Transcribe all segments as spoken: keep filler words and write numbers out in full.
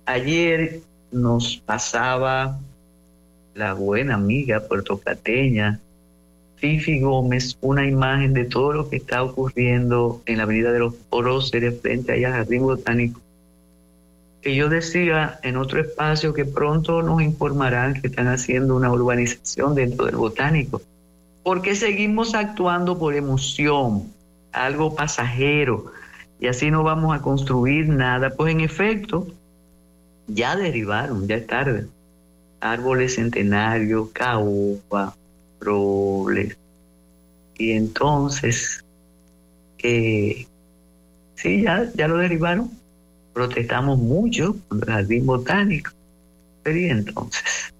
Ayer nos pasaba la buena amiga puertoplateña Fifi Gómez una imagen de todo lo que está ocurriendo en la Avenida de los Próceres frente allá al Jardín Botánico, que yo decía en otro espacio que pronto nos informarán que están haciendo una urbanización dentro del Botánico, porque seguimos actuando por emoción, algo pasajero, y así no vamos a construir nada. Pues en efecto, ya derivaron, ya es tarde, árboles centenarios, caoba, robles, y entonces, eh, sí, ya, ya lo derivaron. Protestamos mucho con el Jardín Botánico, pero y entonces,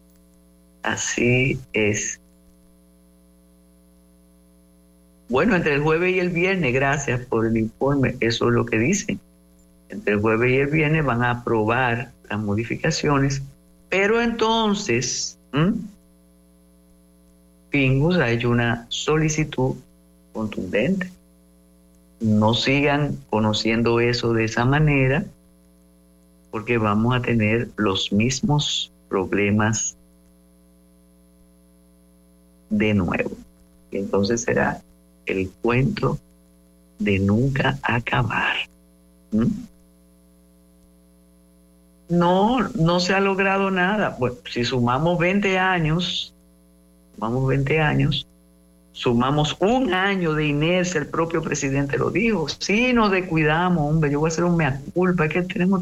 así es. Bueno, entre el jueves y el viernes, gracias por el informe, eso es lo que dicen. Entre el jueves y el viernes van a aprobar las modificaciones, pero entonces, ¿m? Pingus ha hecho una solicitud contundente. No sigan conociendo eso de esa manera, porque vamos a tener los mismos problemas de nuevo. Y entonces será el cuento de nunca acabar. ¿Mm? No, no se ha logrado nada. Bueno, si sumamos veinte años, sumamos veinte años, sumamos un año de inercia, el propio presidente lo dijo. Si nos descuidamos, hombre, yo voy a hacer un mea culpa, es que tenemos